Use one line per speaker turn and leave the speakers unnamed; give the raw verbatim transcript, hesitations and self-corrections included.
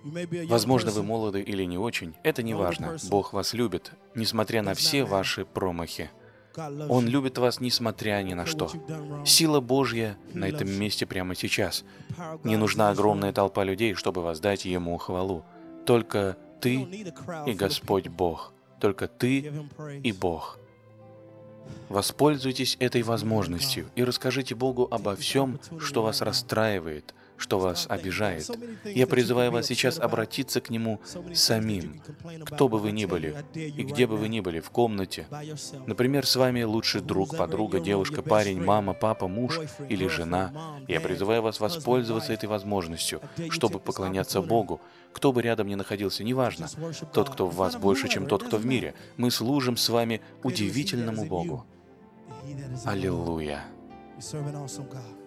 Возможно, вы молоды или не очень, это не важно. Бог вас любит, несмотря на все ваши промахи. Он любит вас, несмотря ни на что. Сила Божья на этом месте прямо сейчас. Не нужна огромная толпа людей, чтобы воздать Ему хвалу. Только ты и Господь Бог. Только ты и Бог. Воспользуйтесь этой возможностью и расскажите Богу обо всем, что вас расстраивает, что вас обижает. Я призываю вас сейчас обратиться к Нему самим, кто бы вы ни были и где бы вы ни были, в комнате. Например, с вами лучший друг, подруга, девушка, парень, мама, папа, муж или жена. Я призываю вас воспользоваться этой возможностью, чтобы поклоняться Богу, кто бы рядом ни находился, неважно. Тот, кто в вас больше, чем тот, кто в мире. Мы служим с вами удивительному Богу. Аллилуйя!